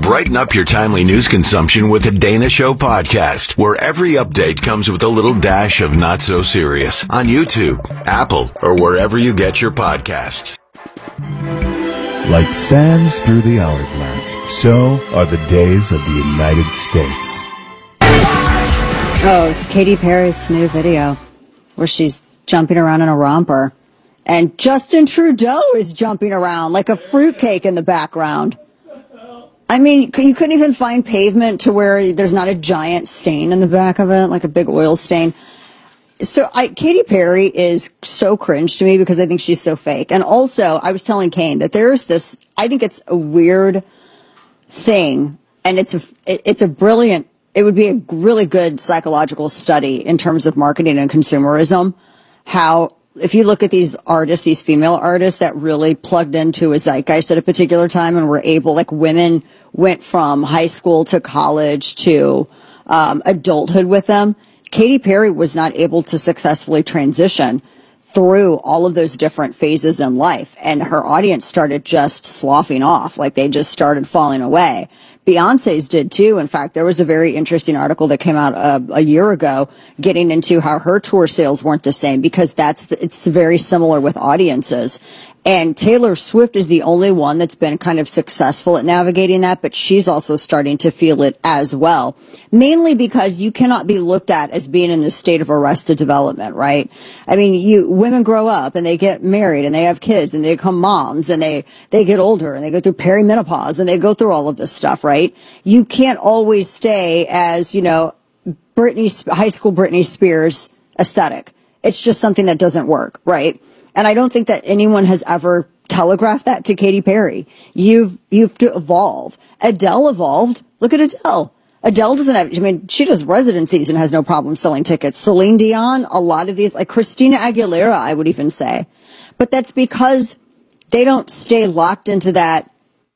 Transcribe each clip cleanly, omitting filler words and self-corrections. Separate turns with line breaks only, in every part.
Brighten up your timely news consumption with the Dana Show podcast, where every update comes with a little dash of not so serious on YouTube, Apple, or wherever you get your podcasts.
Like sands through the hourglass, so are the days of the United States.
Oh, it's Katy Perry's new video where she's jumping around in a romper. And Justin Trudeau is jumping around like a fruitcake in the background. I mean, you couldn't even find pavement to where there's not a giant stain in the back of it, like a big oil stain. So Katy Perry is so cringe to me because I think she's so fake. And also, I was telling Kane that there's this, I think it's a weird thing, and it would be a really good psychological study in terms of marketing and consumerism. How, if you look at these artists, these female artists that really plugged into a zeitgeist at a particular time and were able, like women went from high school to college to adulthood with them. Katy Perry was not able to successfully transition through all of those different phases in life, and her audience started just sloughing off, like they just started falling away. Beyonce's did too. In fact, there was a very interesting article that came out a year ago getting into how her tour sales weren't the same because it's very similar with audiences. And Taylor Swift is the only one that's been kind of successful at navigating that, but she's also starting to feel it as well. Mainly because you cannot be looked at as being in this state of arrested development, right? I mean, women grow up and they get married and they have kids and they become moms and they get older and they go through perimenopause and they go through all of this stuff, right? You can't always stay as, high school Britney Spears aesthetic. It's just something that doesn't work, right? And I don't think that anyone has ever telegraphed that to Katy Perry. You've to evolve. Adele evolved. Look at Adele. Adele doesn't have, she does residencies and has no problem selling tickets. Celine Dion, a lot of these, like Christina Aguilera, I would even say. But that's because they don't stay locked into that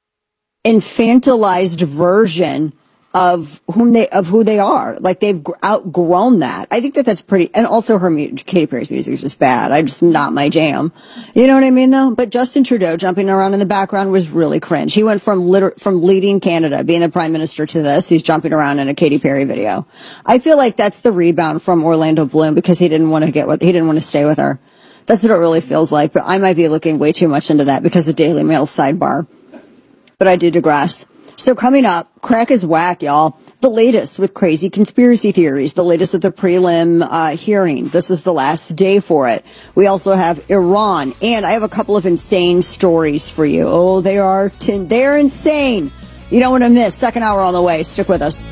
infantilized version of who they are. Like they've outgrown that. I think that's pretty, and also Katy Perry's music is just bad. I'm just not my jam. You know what I mean though? But Justin Trudeau jumping around in the background was really cringe. He went from leading Canada, being the prime minister, to this. He's jumping around in a Katy Perry video. I feel like that's the rebound from Orlando Bloom because he didn't want to stay with her. That's what it really feels like. But I might be looking way too much into that because of Daily Mail's sidebar. But I do digress. So coming up, crack is whack, y'all. The latest with crazy conspiracy theories. The latest with the prelim hearing. This is the last day for it. We also have Iran. And I have a couple of insane stories for you. Oh, they're insane. You don't want to miss. Second hour on the way. Stick with us.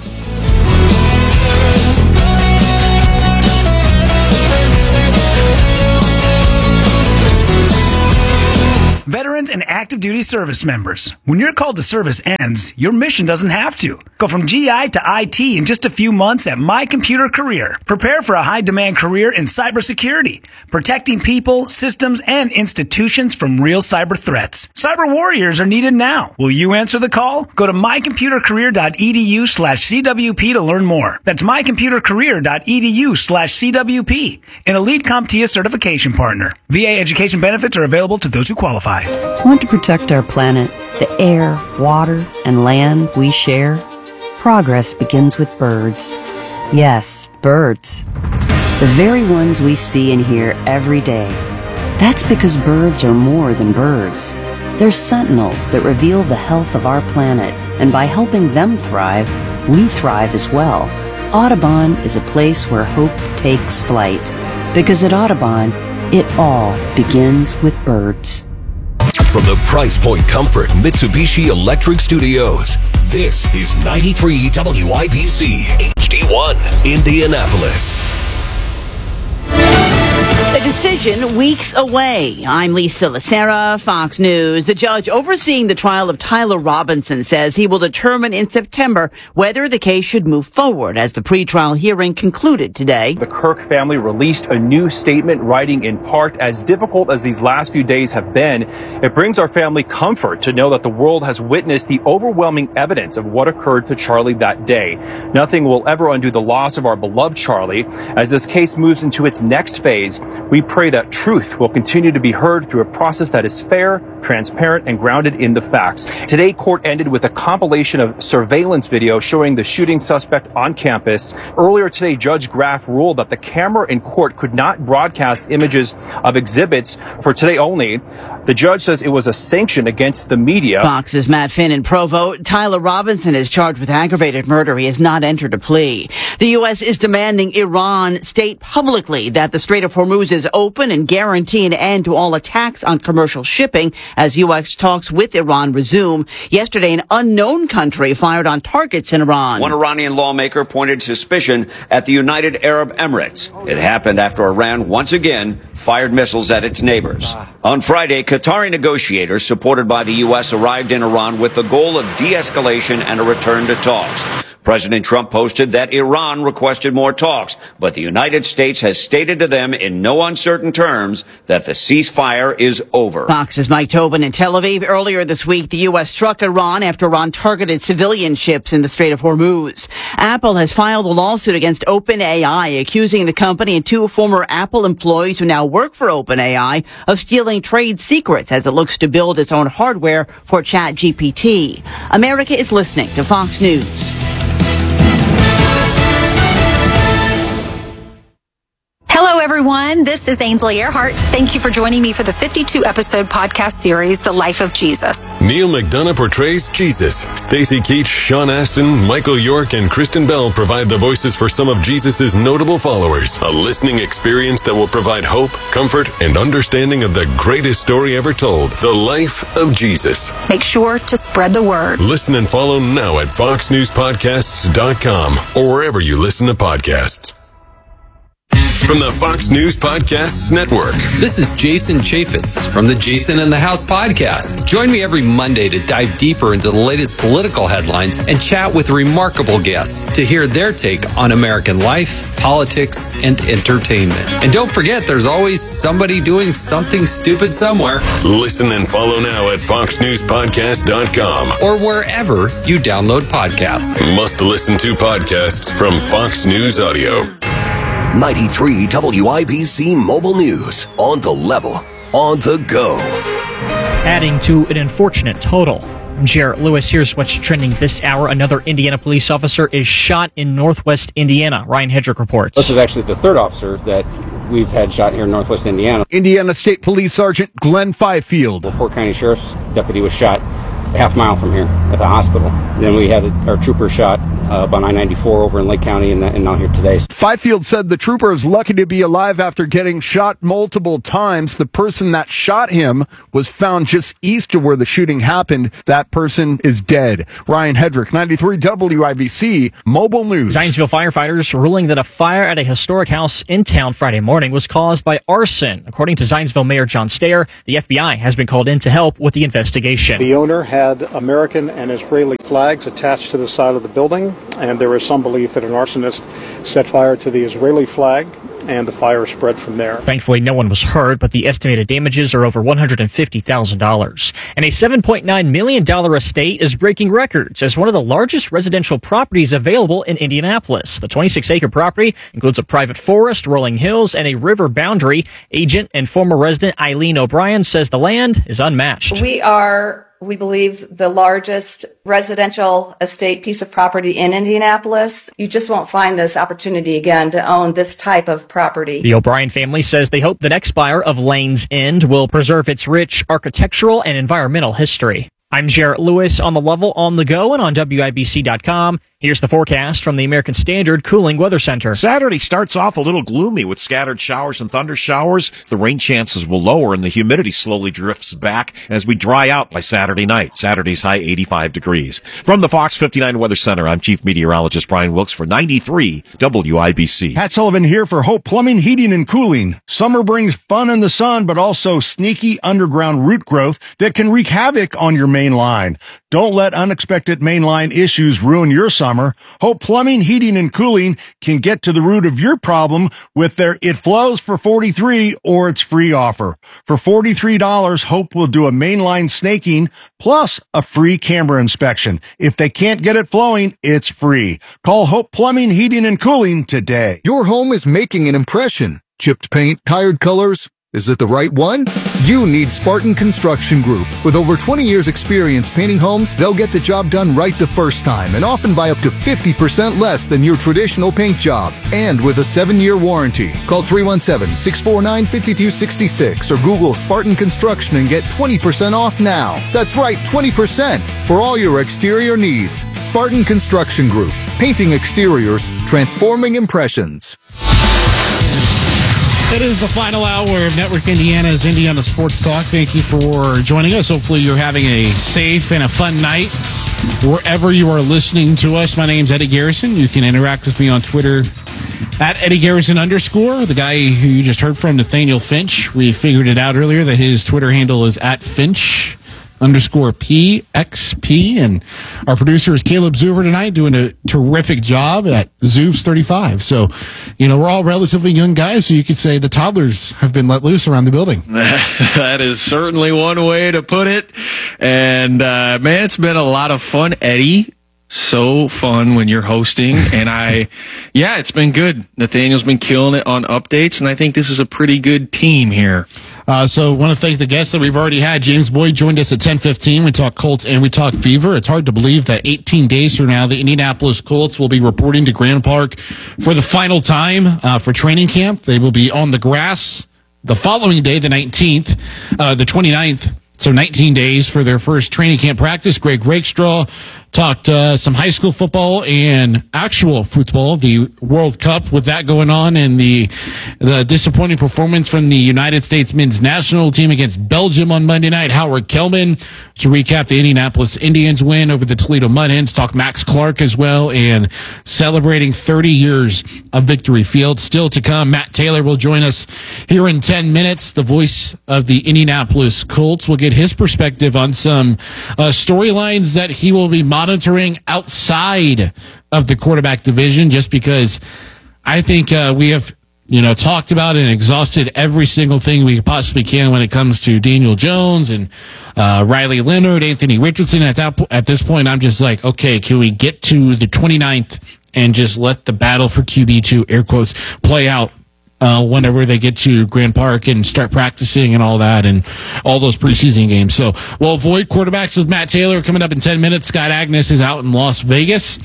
Veterans and active duty service members. When your call to service ends, your mission doesn't have to. Go from GI to IT in just a few months at My Computer Career. Prepare for a high-demand career in cybersecurity, protecting people, systems, and institutions from real cyber threats. Cyber warriors are needed now. Will you answer the call? Go to mycomputercareer.edu/CWP to learn more. That's mycomputercareer.edu/CWP. An elite CompTIA certification partner. VA education benefits are available to those who qualify.
Want to protect our planet, the air, water, and land we share? Progress begins with birds. Yes, birds. The very ones we see and hear every day. That's because birds are more than birds. They're sentinels that reveal the health of our planet, and by helping them thrive, we thrive as well. Audubon is a place where hope takes flight. Because at Audubon, it all begins with birds.
From the Price Point Comfort Mitsubishi Electric Studios, this is 93 WIBC HD1 Indianapolis.
A decision weeks away. I'm Lisa Lacera, Fox News. The judge overseeing the trial of Tyler Robinson says he will determine in September whether the case should move forward as the pretrial hearing concluded today.
The Kirk family released a new statement writing in part, as difficult as these last few days have been, it brings our family comfort to know that the world has witnessed the overwhelming evidence of what occurred to Charlie that day. Nothing will ever undo the loss of our beloved Charlie. As this case moves into its next phase, We pray that truth will continue to be heard through a process that is fair, transparent, and grounded in the facts. Today, court ended with a compilation of surveillance video showing the shooting suspect on campus. Earlier today, Judge Graff ruled that the camera in court could not broadcast images of exhibits for today only. The judge says it was a sanction against the media.
Fox's Matt Finn in Provo. Tyler Robinson is charged with aggravated murder. He has not entered a plea. The U.S. is demanding Iran state publicly that the Strait of Hormuz is open and guarantee an end to all attacks on commercial shipping as U.S. talks with Iran resume. Yesterday, an unknown country fired on targets in Iran.
One Iranian lawmaker pointed suspicion at the United Arab Emirates. It happened after Iran once again fired missiles at its neighbors. On Friday, Qatari negotiators supported by the U.S. arrived in Iran with the goal of de-escalation and a return to talks. President Trump posted that Iran requested more talks, but the United States has stated to them in no uncertain terms that the ceasefire is over.
Fox's Mike Tobin in Tel Aviv. Earlier this week, the U.S. struck Iran after Iran targeted civilian ships in the Strait of Hormuz. Apple has filed a lawsuit against OpenAI, accusing the company and two former Apple employees who now work for OpenAI of stealing trade secrets as it looks to build its own hardware for ChatGPT. America is listening to Fox News.
Hello, everyone. This is Ainsley Earhart. Thank you for joining me for the 52-episode podcast series, The Life of Jesus.
Neil McDonough portrays Jesus. Stacey Keach, Sean Astin, Michael York, and Kristen Bell provide the voices for some of Jesus' notable followers. A listening experience that will provide hope, comfort, and understanding of the greatest story ever told, The Life of Jesus.
Make sure to spread the word.
Listen and follow now at foxnewspodcasts.com or wherever you listen to podcasts. From the Fox News Podcasts Network.
This is Jason Chaffetz from the Jason in the House podcast. Join me every Monday to dive deeper into the latest political headlines and chat with remarkable guests to hear their take on American life, politics, and entertainment. And don't forget, there's always somebody doing something stupid somewhere.
Listen and follow now at foxnewspodcast.com
or wherever you download podcasts.
Must listen to podcasts from Fox News Audio.
93 WIBC Mobile News. On the level, on the go.
Adding to an unfortunate total. I'm Jarrett Lewis. Here's what's trending this hour. Another Indiana police officer is shot in northwest Indiana. Ryan Hedrick reports.
This is actually the third officer that we've had shot here in northwest Indiana.
Indiana State Police Sergeant Glenn Fifield.
The Port County Sheriff's deputy was shot a half mile from here at the hospital. Then we had our trooper shot about I-94 over in Lake County and now here today.
Fifield said the trooper is lucky to be alive after getting shot multiple times. The person that shot him was found just east of where the shooting happened. That person is dead. Ryan Hedrick, 93 WIBC Mobile News.
Zionsville firefighters ruling that a fire at a historic house in town Friday morning was caused by arson. According to Zionsville Mayor John Stayer, the FBI has been called in to help with the investigation.
The owner had American and Israeli flags attached to the side of the building, and there is some belief that an arsonist set fire to the Israeli flag, and the fire spread from there.
Thankfully, no one was hurt, but the estimated damages are over $150,000. And a $7.9 million estate is breaking records as one of the largest residential properties available in Indianapolis. The 26-acre property includes a private forest, rolling hills, and a river boundary. Agent and former resident Eileen O'Brien says the land is unmatched.
We believe, the largest residential estate piece of property in Indianapolis. You just won't find this opportunity again to own this type of property.
The O'Brien family says they hope the next buyer of Lane's End will preserve its rich architectural and environmental history. I'm Jarrett Lewis on the level, on the go, and on WIBC.com. Here's the forecast from the American Standard Cooling Weather Center.
Saturday starts off a little gloomy with scattered showers and thunder showers. The rain chances will lower and the humidity slowly drifts back as we dry out by Saturday night. Saturday's high 85 degrees. From the Fox 59 Weather Center, I'm Chief Meteorologist Brian Wilkes for 93 WIBC.
Pat Sullivan here for Hope Plumbing, Heating, and Cooling. Summer brings fun in the sun, but also sneaky underground root growth that can wreak havoc on your main line. Don't let unexpected mainline issues ruin your summer. Hope Plumbing, Heating, and Cooling can get to the root of your problem with their It Flows for $43 or It's Free offer. For $43, Hope will do a mainline snaking plus a free camera inspection. If they can't get it flowing, it's free. Call Hope Plumbing, Heating, and Cooling today.
Your home is making an impression. Chipped paint, tired colors? Is it the right one? You need Spartan Construction Group. With over 20 years experience painting homes, they'll get the job done right the first time and often by up to 50% less than your traditional paint job. And with a 7-year warranty. Call 317-649-5266 or Google Spartan Construction and get 20% off now. That's right, 20% for all your exterior needs. Spartan Construction Group. Painting exteriors, transforming impressions.
It is the final hour of Network Indiana's Indiana Sports Talk. Thank you for joining us. Hopefully you're having a safe and a fun night wherever you are listening to us. My name's Eddie Garrison. You can interact with me on Twitter at Eddie Garrison _. The guy who you just heard from, Nathaniel Finch, we figured it out earlier that his Twitter handle is at Finch _PXP, and our producer is Caleb Zuber tonight, doing a terrific job at Zoofs 35. So, we're all relatively young guys, so you could say the toddlers have been let loose around the building.
That is certainly one way to put it. And man, it's been a lot of fun, Eddie. So fun when you're hosting, and it's been good. Nathaniel's been killing it on updates, and I think this is a pretty good team here.
So want to thank the guests that we've already had. James Boyd joined us at 10:15. We talked Colts and we talked Fever. It's hard to believe that 18 days from now, the Indianapolis Colts will be reporting to Grand Park for the final time for training camp. They will be on the grass the following day, the 29th. So 19 days for their first training camp practice. Greg Rakestraw talked some high school football and actual football, the World Cup with that going on, and the disappointing performance from the United States men's national team against Belgium on Monday night. Howard Kellman to recap the Indianapolis Indians win over the Toledo Mud Hens. Talk Max Clark as well, and celebrating 30 years of Victory Field. Still to come, Matt Taylor will join us here in 10 minutes. The voice of the Indianapolis Colts will get his perspective on some storylines that he will be monitoring outside of the quarterback division, just because I think we have talked about and exhausted every single thing we possibly can when it comes to Daniel Jones and Riley Leonard, Anthony Richardson. At this point, I'm just like, okay, can we get to the 29th and just let the battle for QB2, air quotes, play out whenever they get to Grand Park and start practicing and all that and all those preseason games. So we'll avoid quarterbacks with Matt Taylor coming up in 10 minutes. Scott Agnes is out in Las Vegas.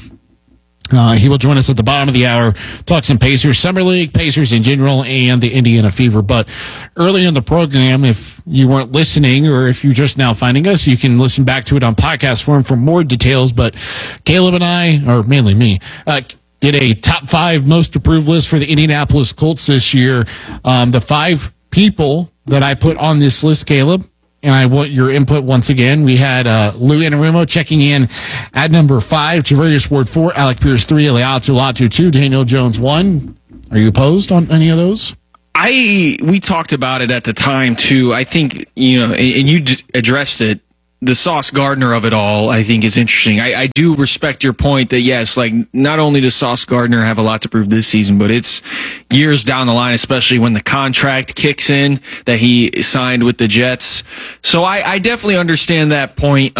He will join us at the bottom of the hour, talk some Pacers, Summer League, Pacers in general, and the Indiana Fever. But early in the program, if you weren't listening or if you're just now finding us, you can listen back to it on podcast form for more details. But Caleb and I, or mainly me, did a top 5 most approved list for the Indianapolis Colts this year. The 5 people that I put on this list, Caleb, and I want your input once again. We had Lou Anarumo checking in at number 5, Javarius Ward 4, Alec Pierce 3, Leatu Latu 2, Daniel Jones 1. Are you opposed on any of those?
We talked about it at the time too. I think, and you addressed it. The Sauce Gardner of it all, I think, is interesting. I do respect your point that, yes, like, not only does Sauce Gardner have a lot to prove this season, but it's years down the line, especially when the contract kicks in that he signed with the Jets. So I definitely understand that point.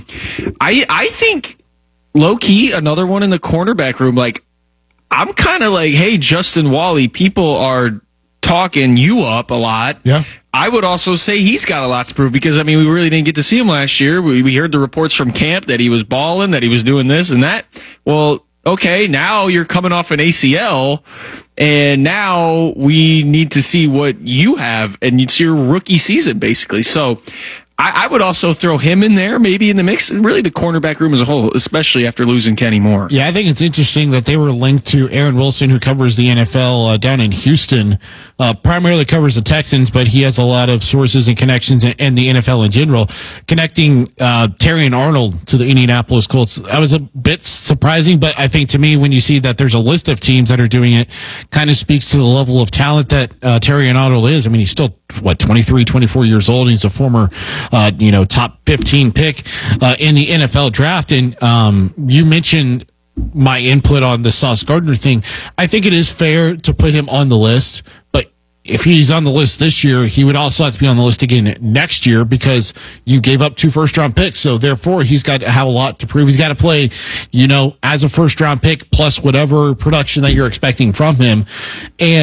I think, low-key, another one in the cornerback room, like, I'm kind of like, hey, Justin Wally, people are talking you up a lot.
Yeah.
I would also say he's got a lot to prove because, we really didn't get to see him last year. We heard the reports from camp that he was balling, that he was doing this and that. Well, okay, now you're coming off an ACL, and now we need to see what you have, and it's your rookie season, basically. So I would also throw him in there, maybe in the mix. Really, the cornerback room as a whole, especially after losing Kenny Moore.
Yeah, I think it's interesting that they were linked to Aaron Wilson, who covers the NFL down in Houston. Primarily covers the Texans, but he has a lot of sources and connections in the NFL in general. Connecting Terry and Arnold to the Indianapolis Colts, that was a bit surprising, but I think to me, when you see that there's a list of teams that are doing it, kind of speaks to the level of talent that Terry and Arnold is. He's still, 23, 24 years old. He's a former top 15 pick in the NFL draft. And you mentioned my input on the Sauce Gardner thing. I think it is fair to put him on the list, but if he's on the list this year, he would also have to be on the list again next year because you gave up 2 first-round picks. So therefore, he's got to have a lot to prove. He's got to play, as a first-round pick plus whatever production that you're expecting from him. And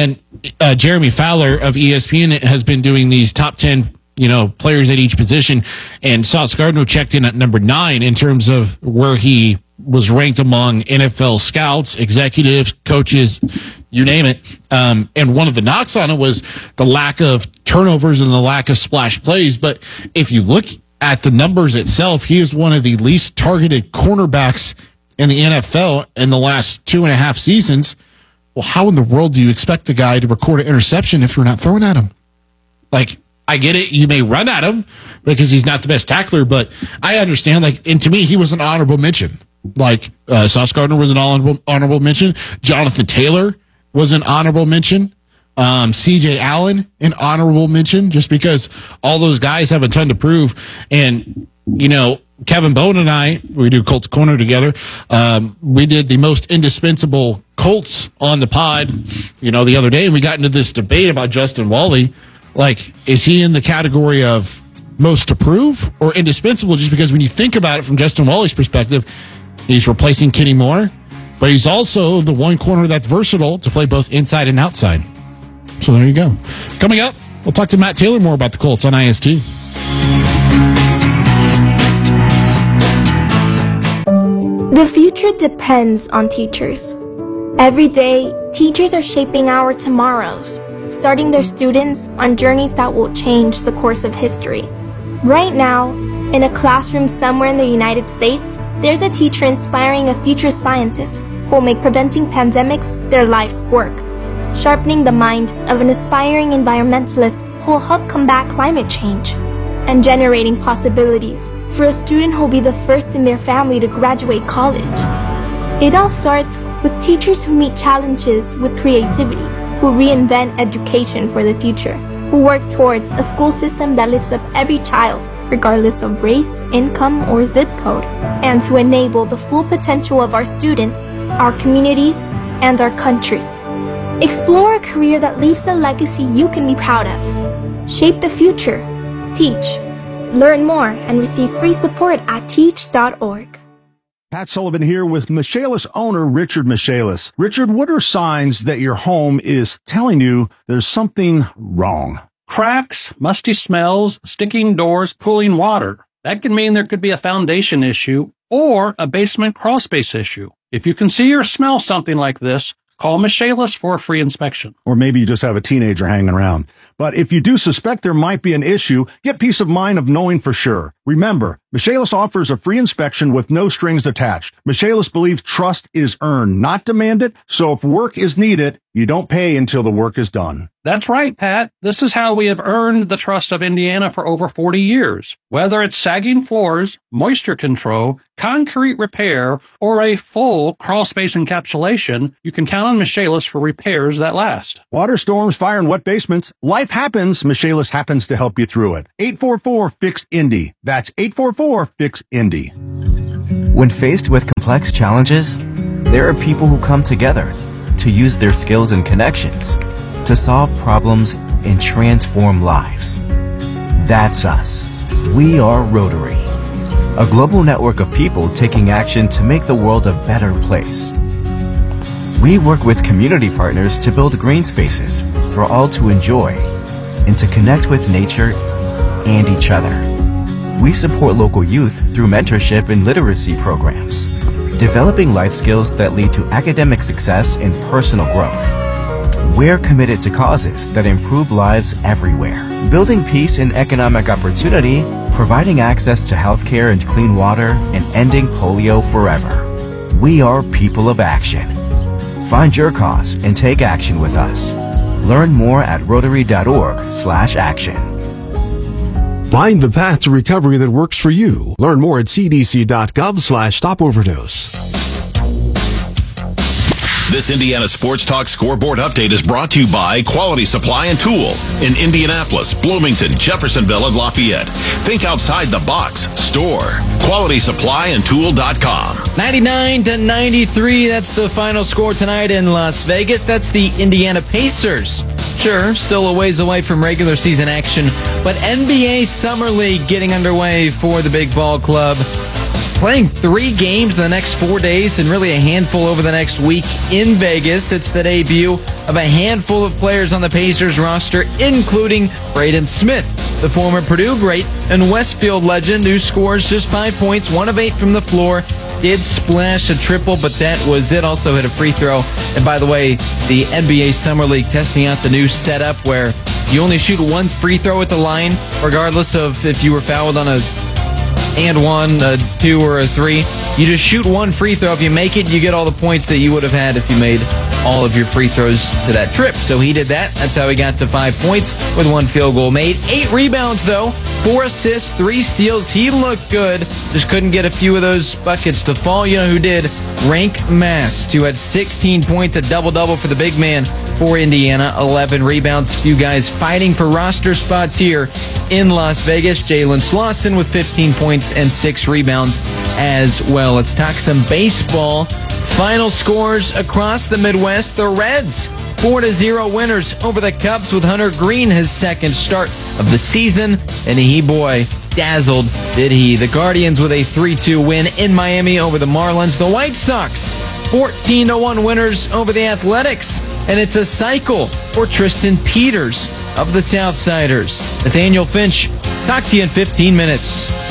Jeremy Fowler of ESPN has been doing these top 10, players at each position, and Sauce Gardner checked in at number 9 in terms of where he was ranked among NFL scouts, executives, coaches, you name it. And one of the knocks on it was the lack of turnovers and the lack of splash plays. But if you look at the numbers itself, he is one of the least targeted cornerbacks in the NFL in the last 2.5 seasons. Well, how in the world do you expect the guy to record an interception if you're not throwing at him? Like, I get it. You may run at him because he's not the best tackler, but I understand. And to me, he was an honorable mention. Sauce Gardner was an honorable mention. Jonathan Taylor was an honorable mention. CJ Allen, an honorable mention, just because all those guys have a ton to prove. And, Kevin Bone and I, we do Colts Corner together. We did the most indispensable Colts on the pod, the other day, and we got into this debate about Justin Wally. Is he in the category of most to prove or indispensable? Just because when you think about it from Justin Wally's perspective, he's replacing Kenny Moore, but he's also the one corner that's versatile to play both inside and outside. So there you go. Coming up, we'll talk to Matt Taylor more about the Colts on IST.
The future depends on teachers. Every day, teachers are shaping our tomorrows, starting their students on journeys that will change the course of history. Right now, in a classroom somewhere in the United States, there's a teacher inspiring a future scientist who will make preventing pandemics their life's work, sharpening the mind of an aspiring environmentalist who will help combat climate change, and generating possibilities for a student who will be the first in their family to graduate college. It all starts with teachers who meet challenges with creativity, who reinvent education for the future, who work towards a school system that lifts up every child, regardless of race, income, or zip code, and to enable the full potential of our students, our communities, and our country. Explore a career that leaves a legacy you can be proud of. Shape the future. Teach. Learn more and receive free support at teach.org.
Pat Sullivan here with Michaelis owner Richard Michaelis. Richard, what are signs that your home is telling you there's something wrong?
Cracks, musty smells, sticking doors, pooling water. That can mean there could be a foundation issue or a basement crawl space issue. If you can see or smell something like this, call Michaelis for a free inspection.
Or maybe you just have a teenager hanging around. But if you do suspect there might be an issue, get peace of mind of knowing for sure. Remember, Michaelis offers a free inspection with no strings attached. Michaelis believes trust is earned, not demanded. So if work is needed, you don't pay until the work is done.
That's right, Pat. This is how we have earned the trust of Indiana for over 40 years. Whether it's sagging floors, moisture control, concrete repair, or a full crawl space encapsulation, you can count on Michaelis for repairs that last.
Water storms, fire, and wet basements. Life happens. Michaelis happens to help you through it. 844-FIX-INDY. That's 844-FIX-INDY.
When faced with complex challenges, there are people who come together to use their skills and connections to solve problems and transform lives. That's us. We are Rotary, a global network of people taking action to make the world a better place. We work with community partners to build green spaces for all to enjoy and to connect with nature and each other. We support local youth through mentorship and literacy programs, developing life skills that lead to academic success and personal growth. We're committed to causes that improve lives everywhere, building peace and economic opportunity, providing access to healthcare and clean water, and ending polio forever. We are people of action. Find your cause and take action with us. Learn more at rotary.org/action.
Find the path to recovery that works for you. Learn more at cdc.gov/stopoverdose.
This Indiana Sports Talk scoreboard update is brought to you by Quality Supply and Tool in Indianapolis, Bloomington, Jeffersonville, and Lafayette. Think outside the box. Store. QualitySupplyandTool.com.
99-93, that's the final score tonight in Las Vegas. That's the Indiana Pacers. Sure, still a ways away from regular season action, but NBA Summer League getting underway for the Big Ball Club. playing 3 games in the next 4 days and really a handful over the next week in Vegas. It's the debut of a handful of players on the Pacers roster, including Braden Smith, the former Purdue great and Westfield legend who scores just 5 points, 1 of 8 from the floor. Did splash a triple, but that was it. Also hit a free throw. And by the way, the NBA Summer League testing out the new setup where you only shoot 1 free throw at the line, regardless of if you were fouled on a and 1, a 2, or a 3. You just shoot 1 free throw. If you make it, you get all the points that you would have had if you made all of your free throws to that trip. So he did that. That's how he got to 5 points with 1 field goal made. 8 rebounds, though. 4 assists, 3 steals. He looked good. Just couldn't get a few of those buckets to fall. You know who did? Rank Mast, who had 16 points, a double-double for the big man for Indiana. 11 rebounds. Few guys fighting for roster spots here in Las Vegas. Jalen Slauson with 15 points and 6 rebounds as well. Let's talk some baseball. Final scores across the Midwest. The Reds 4-0 winners over the Cubs with Hunter Green, his second start of the season. And he, boy, dazzled, did he. The Guardians with a 3-2 win in Miami over the Marlins. The White Sox 14-1 winners over the Athletics. And it's a cycle for Tristan Peters of the Southsiders. Nathaniel Finch, talk to you in 15 minutes.